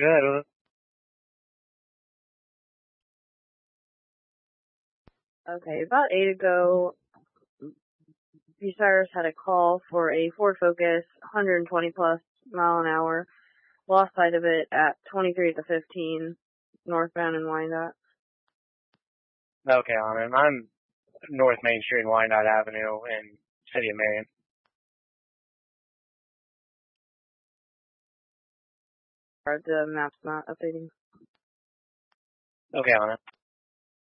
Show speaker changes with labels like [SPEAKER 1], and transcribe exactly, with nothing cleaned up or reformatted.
[SPEAKER 1] Good.
[SPEAKER 2] Okay, about eight ago, Bucyrus had a call for a Ford Focus, one hundred twenty plus mile an hour. Lost sight of it at twenty-three to fifteen, northbound in Wyandotte.
[SPEAKER 1] Okay, on it. I'm North Main Street and Wyandotte Avenue in City of Marion.
[SPEAKER 2] The map's not updating.
[SPEAKER 1] Okay, on it.